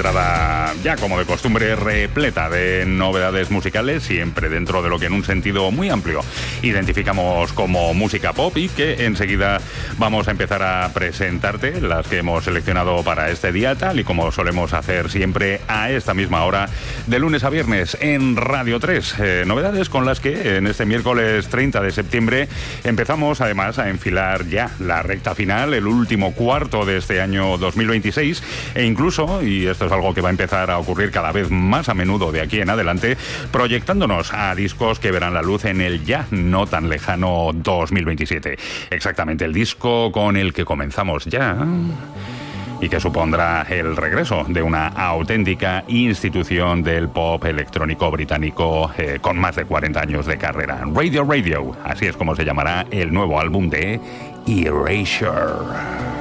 entrada ya como de costumbre repleta de novedades musicales, siempre dentro de lo que en un sentido muy amplio identificamos como música pop, y que enseguida vamos a empezar a presentarte las que hemos seleccionado para este día, tal y como solemos hacer siempre a esta misma hora de lunes a viernes en Radio 3. Novedades con las que en este miércoles 30 de septiembre empezamos además a enfilar ya la recta final, el último cuarto de este año 2026, e incluso, y esto es algo que va a empezar a ocurrir cada vez más a menudo de aquí en adelante, proyectándonos a discos que verán la luz en el ya no tan lejano 2027. Exactamente, el disco con el que comenzamos ya y que supondrá el regreso de una auténtica institución del pop electrónico británico con más de 40 años de carrera. Radio, así es como se llamará el nuevo álbum de Erasure.